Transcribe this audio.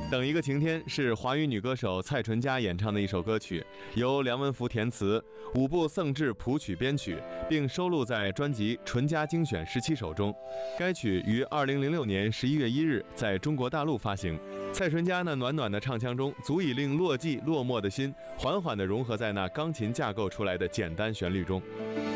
等一个晴天是华语女歌手蔡淳佳演唱的一首歌曲，由梁文福填词，舞步僧志谱曲编曲，并收录在专辑《淳佳精选17首》中。该曲于2006年11月1日在中国大陆发行。蔡淳佳那暖暖的唱腔中，足以令落寂落寞的心缓缓地融合在那钢琴架构出来的简单旋律中。